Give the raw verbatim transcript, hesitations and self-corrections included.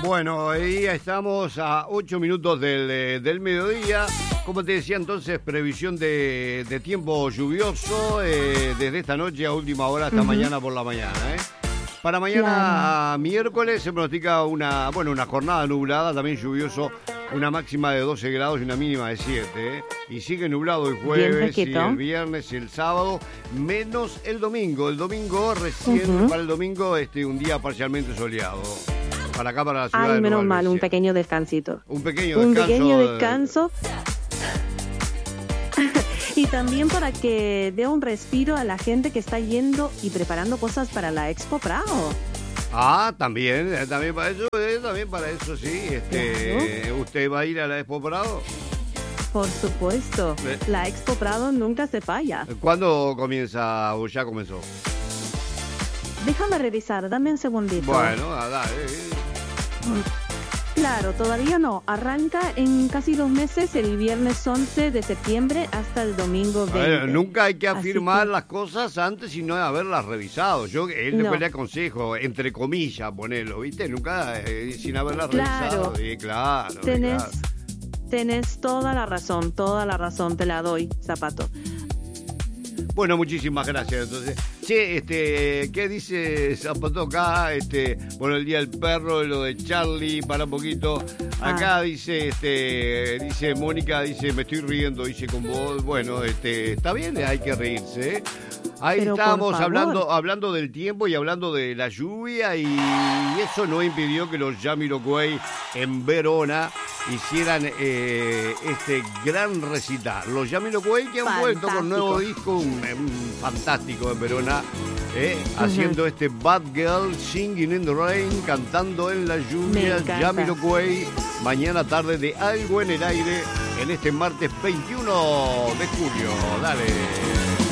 Bueno, ahí estamos a ocho minutos del, eh, del mediodía. Como te decía entonces, previsión de, de tiempo lluvioso eh, desde esta noche a última hora hasta uh-huh. mañana por la mañana. ¿eh? Para mañana claro. miércoles se pronostica una, bueno, una jornada nublada, también lluvioso, una máxima de doce grados y una mínima de siete. ¿eh? Y sigue nublado el jueves y el viernes y el sábado, menos el domingo. El domingo, recién uh-huh. para el domingo, este, un día parcialmente soleado. Para acá, para la ciudad Ay, de menos Nueva mal, Albesia. un pequeño descansito. Un pequeño un descanso. Un pequeño descanso. Y también para que dé un respiro a la gente que está yendo y preparando cosas para la Expo Prado. Ah, también, eh, también para eso, eh, también para eso, sí. Este, claro. ¿Usted va a ir a la Expo Prado? Por supuesto, ¿Eh? La Expo Prado nunca se falla. ¿Cuándo comienza o ya comenzó? Déjame revisar, dame un segundito. Bueno, dale. Claro, todavía no. Arranca en casi dos meses, el viernes once de septiembre hasta el domingo veinte. Bueno, nunca hay que afirmar que... las cosas antes sino de haberlas revisado. Yo, él no. le aconsejo, entre comillas, ponerlo, ¿viste? Nunca eh, sin haberlas claro. revisado. Sí, claro. Tenés, claro. tenés toda la razón, toda la razón, te la doy, Zapato. Bueno, muchísimas gracias. Entonces, che, este, ¿qué dice Zapato acá? Este, bueno, el día del perro, lo de Charlie, para un poquito. Acá ah. dice, este, dice Mónica, dice, me estoy riendo, dice con vos. Bueno, este, está bien, hay que reírse. Ahí Pero estábamos hablando, hablando del tiempo y hablando de la lluvia y eso no impidió que los Jamiroquai en Verona hicieran eh, este gran recital. Los Jamiroquai que han fantástico. vuelto con nuevo disco, un, un fantástico en Verona, eh, uh-huh. haciendo este Bad Girl, Singing in the Rain, cantando en la lluvia. Jamiroquai, mañana tarde de Algo en el Aire, en este martes veintiuno de julio. Dale.